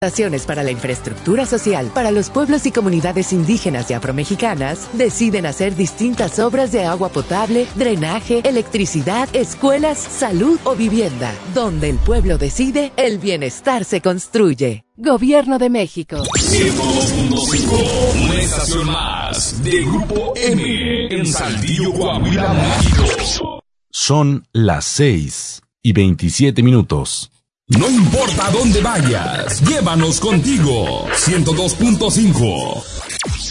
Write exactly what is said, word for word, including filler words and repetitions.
Organizaciones para la infraestructura social para los pueblos y comunidades indígenas y afromexicanas deciden hacer distintas obras de agua potable, drenaje, electricidad, escuelas, salud o vivienda. Donde el pueblo decide, el bienestar se construye. Gobierno de México. ciento dos punto cinco, una estación más de Grupo M en Saltillo, Coahuila, México. Son las seis y veintisiete minutos. No importa dónde vayas, llévanos contigo. ciento dos punto cinco.